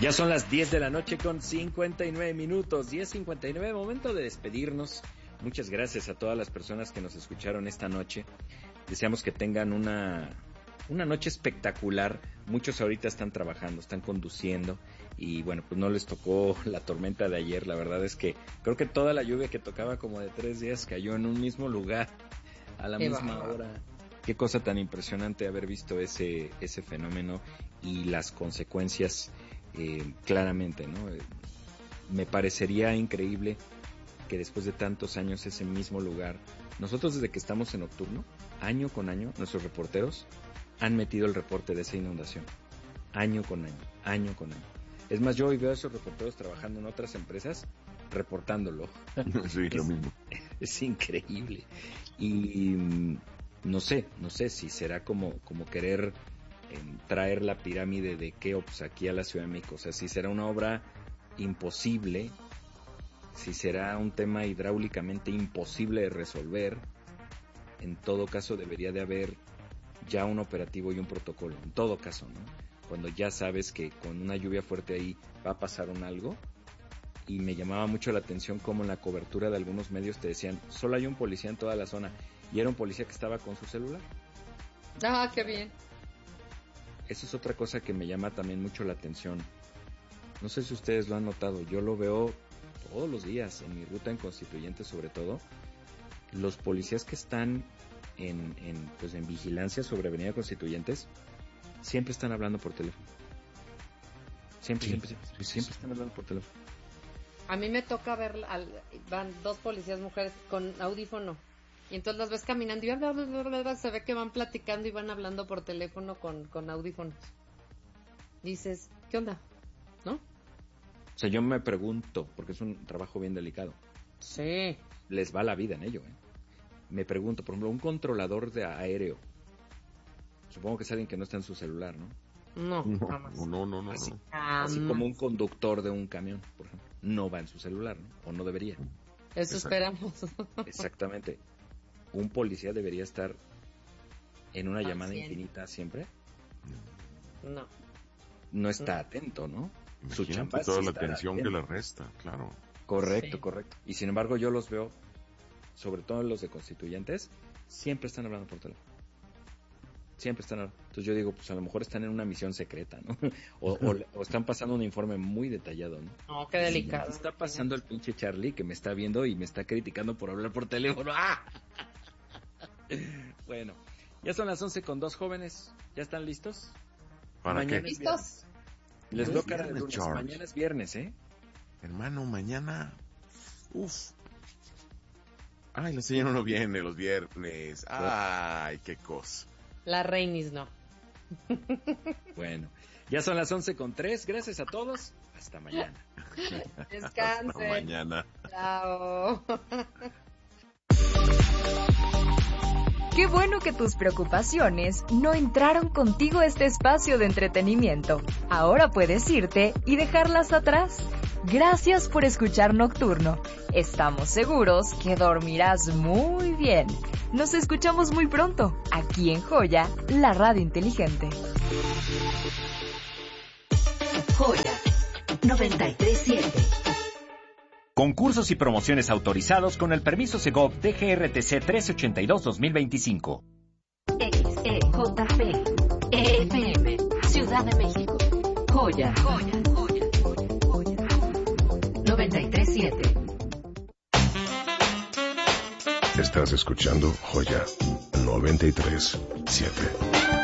Ya son las 10 de la noche con 59 minutos, 10:59, momento de despedirnos. Muchas gracias a todas las personas que nos escucharon esta noche. Deseamos que tengan una noche espectacular. Muchos ahorita están trabajando, están conduciendo y bueno, pues no les tocó la tormenta de ayer. La verdad es que creo que toda la lluvia que tocaba como de 3 días cayó en un mismo lugar a la misma hora. Qué cosa tan impresionante haber visto ese fenómeno y las consecuencias claramente, ¿no? Me parecería increíble que después de tantos años ese mismo lugar, nosotros desde que estamos en Nocturno, año con año, nuestros reporteros han metido el reporte de esa inundación, año con año, año con año. Es más, yo hoy veo a esos reporteros trabajando en otras empresas, reportándolo. Sí, lo mismo. Es increíble. Y no sé si será como querer traer la pirámide de Keops aquí a la Ciudad de México. O sea, si será una obra imposible, si será un tema hidráulicamente imposible de resolver. En todo caso debería de haber ya un operativo y un protocolo, en todo caso, ¿no? Cuando ya sabes que con una lluvia fuerte ahí va a pasar algo. Y me llamaba mucho la atención cómo en la cobertura de algunos medios te decían, solo hay un policía en toda la zona, y era un policía que estaba con su celular. Ah, qué bien. Eso es otra cosa que me llama también mucho la atención. No sé si ustedes lo han notado, yo lo veo todos los días en mi ruta en Constituyentes, sobre todo. Los policías que están en vigilancia sobre Avenida Constituyentes siempre están hablando por teléfono. Siempre están hablando por teléfono. A mí me toca ver, van 2 policías mujeres con audífono. Y entonces las ves caminando y se ve que van platicando y van hablando por teléfono con audífonos. Dices, ¿qué onda? ¿No? O sea, yo me pregunto, porque es un trabajo bien delicado. Sí. Les va la vida en ello, ¿eh? Me pregunto, por ejemplo, un controlador de aéreo. Supongo que es alguien que no está en su celular, ¿no? No. Así como un conductor de un camión, por ejemplo. No va en su celular, ¿no? O no debería. Eso esperamos. Exactamente. ¿Un policía debería estar en una llamada infinita siempre? No. No está atento, ¿no? Su chamba toda la atención que le resta, claro. Correcto. Y sin embargo yo los veo, sobre todo los de Constituyentes, siempre están hablando por teléfono. Siempre están hablando. Entonces yo digo, pues a lo mejor están en una misión secreta, ¿no? o están pasando un informe muy detallado, ¿no? No, qué delicado. Está pasando el pinche Charlie que me está viendo y me está criticando por hablar por teléfono. ¡Ah! Bueno, ya son las 11:02, jóvenes. ¿Ya están listos? ¿Para qué? ¿Listos? Les veo cara de lunes. Mañana es viernes, ¿eh? Hermano, mañana... Ay, la señora no viene los viernes. Ay, qué cosa. La Reinis no. Bueno, ya son las 11:03. Gracias a todos. Hasta mañana. Descansen. Hasta mañana. Chao. Qué bueno que tus preocupaciones no entraron contigo a este espacio de entretenimiento. Ahora puedes irte y dejarlas atrás. Gracias por escuchar Nocturno. Estamos seguros que dormirás muy bien. Nos escuchamos muy pronto, aquí en Joya, la radio inteligente. Joya 93.7. Concursos y promociones autorizados con el permiso Segov DGRTC 1382-2025. XEJP FM Ciudad de México. Joya 93.7. Estás escuchando Joya 93.7.